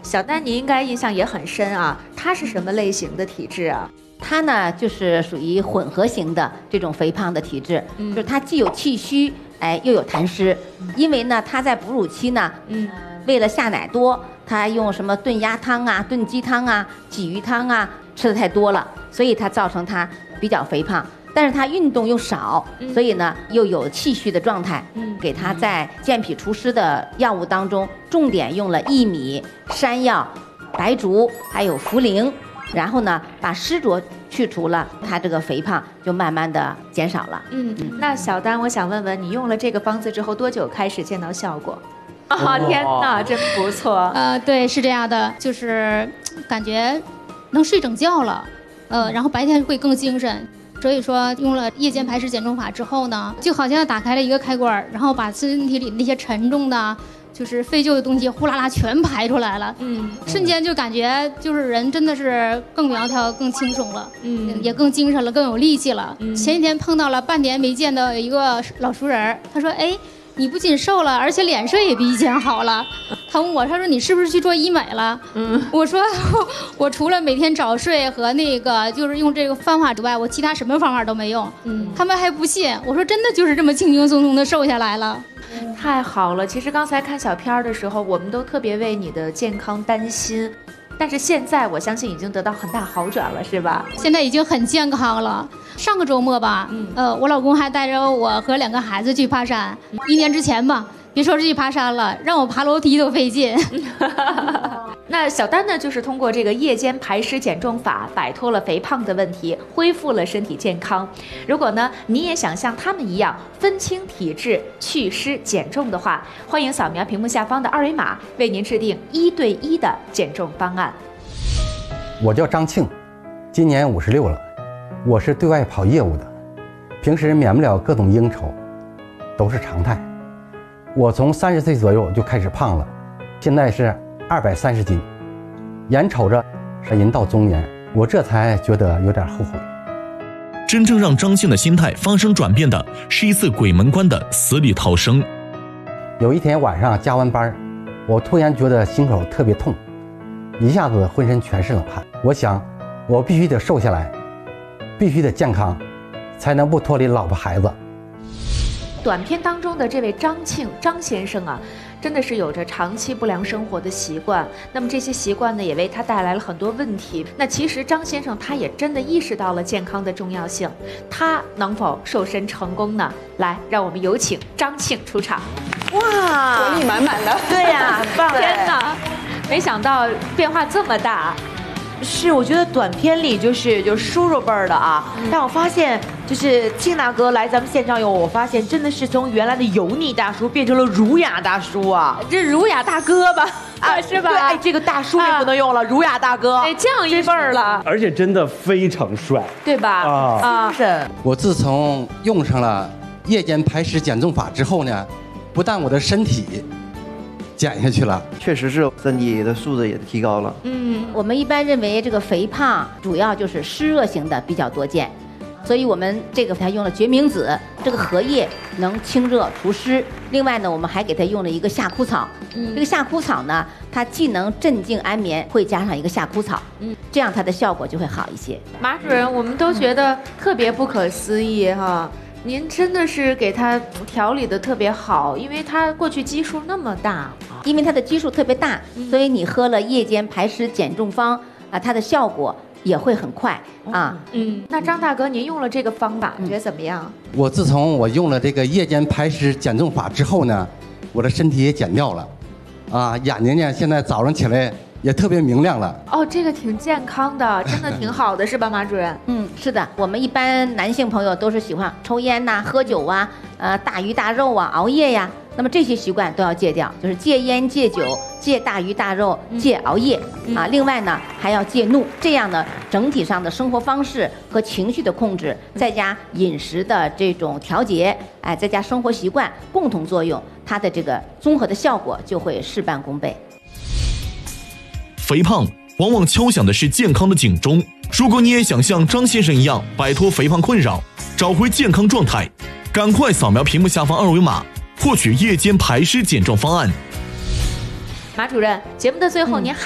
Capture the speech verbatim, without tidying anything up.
小丹你应该印象也很深啊，他是什么类型的体质啊？ 他呢就是属于混合型的这种肥胖的体质，嗯、就是他既有气虚，哎，又有痰湿。因为呢，他在哺乳期呢，嗯，为了下奶多，他用什么炖鸭汤啊、炖鸡汤啊、鲫鱼汤啊，吃的太多了，所以他造成他比较肥胖。但是他运动又少，所以呢又有气虚的状态。嗯，给他在健脾除湿的药物当中，重点用了薏米、山药、白术还有茯苓，然后呢把湿浊去除了，他这个肥胖就慢慢的减少了。 嗯，那小丹，我想问问你用了这个方子之后多久开始见到效果？啊、哦，天哪，真不错。 呃，对，是这样的，就是感觉能睡整觉了，呃，然后白天会更精神。所以说用了夜间排湿减重法之后呢，就好像打开了一个开关，然后把身体里那些沉重的就是废旧的东西呼啦啦全排出来了。嗯，瞬间就感觉就是人真的是更苗条更轻松了，嗯，也更精神了，更有力气了。嗯，前几天碰到了半年没见的一个老熟人，他说哎，你不仅瘦了，而且脸色也比以前好了。他问我，他说你是不是去做医美了？嗯，我说我除了每天早睡和那个就是用这个方法之外，我其他什么方法都没用。嗯，他们还不信。我说真的就是这么轻轻松松的瘦下来了。 嗯，太好了。其实刚才看小片的时候，我们都特别为你的健康担心。但是现在我相信已经得到很大好转了，是吧？ 现在已经很健康了。上个周末吧，嗯、呃，我老公还带着我和两个孩子去爬山。嗯、一年之前吧，别说是去爬山了，让我爬楼梯都费劲。 那小丹呢，就是通过这个夜间排湿减重法，摆脱了肥胖的问题，恢复了身体健康。如果呢，你也想像他们一样分清体质、祛湿减重的话，欢迎扫描屏幕下方的二维码，为您制定一对一的减重方案。 我叫张庆，今年五十六了，我是对外跑业务的，平时免不了各种应酬，都是常态。我从三十岁左右就开始胖了，现在是二百三十斤，眼瞅着是人到中年，我这才觉得有点后悔。 真正让张庆的心态发生转变的是一次鬼门关的死里逃生。 有一天晚上加完班，我突然觉得心口特别痛，一下子浑身全是冷汗。我想我必须得瘦下来，必须得健康，才能不拖累老婆孩子。 短片当中的这位张庆张先生啊，真的是有着长期不良生活的习惯，那么这些习惯呢，也为他带来了很多问题。那其实张先生他也真的意识到了健康的重要性，他能否瘦身成功呢？来，让我们有请张庆出场。 哇，活力满满的， 对呀、啊，很棒！天哪，没想到变化这么大。 是，我觉得短片里就是就是叔叔辈儿的啊，嗯、但我发现就是庆大哥来咱们现场以后，我发现真的是从原来的油腻大叔变成了儒雅大叔啊， 这儒雅大哥吧，啊是吧？ 对，哎，这个大叔也不能用了，啊、儒雅大哥， 哎，降一辈儿了， 而且真的非常帅， 对吧？ 啊啊， 是。 我自从用上了夜间排湿减重法之后呢，不但我的身体减下去了， 确实是身体的素质也提高了。 嗯，我们一般认为这个肥胖主要就是湿热型的比较多见，所以我们这个还用了决明子，这个荷叶能清热除湿。另外呢，我们还给它用了一个夏枯草，嗯、这个夏枯草呢，它既能镇静安眠，会加上一个夏枯草，嗯，这样它的效果就会好一些。 马主任，我们都觉得特别不可思议哈。您真的是给他调理的特别好，因为他过去基数那么大， 因为他的基数特别大， 嗯、 所以你喝了夜间排湿减重方啊，它的效果也会很快啊。 嗯，那张大哥，您用了这个方法，你觉得怎么样？ 我自从我用了这个夜间排湿减重法之后呢，我的身体也减掉了，啊，眼睛呢现在早上起来也特别明亮了。 哦，这个挺健康的，真的挺好的，是吧，马主任？ 嗯，是的。我们一般男性朋友都是喜欢抽烟呐、喝酒啊、呃大鱼大肉啊、熬夜呀。那么这些习惯都要戒掉，就是戒烟、戒酒、戒大鱼大肉、戒熬夜、嗯、啊。另外呢，还要戒怒。这样呢，整体上的生活方式和情绪的控制，再加饮食的这种调节，哎，再加生活习惯共同作用，它的这个综合的效果就会事半功倍。 肥胖往往敲响的是健康的警钟。如果你也想像张先生一样摆脱肥胖困扰，找回健康状态，赶快扫描屏幕下方二维码，获取夜间排湿减重方案。 马主任，节目的最后您还